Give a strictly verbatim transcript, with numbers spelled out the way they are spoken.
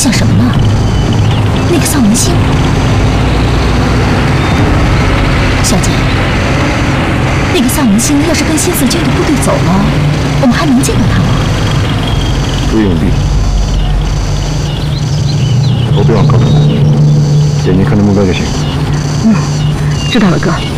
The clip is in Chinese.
想什么呢？那个丧文星，小姐，那个丧文星要是跟新四军的部队走了，我们还能见到他吗？ 注意用兵，头别往高处看，眼睛看着目标就行。 嗯，知道了，哥。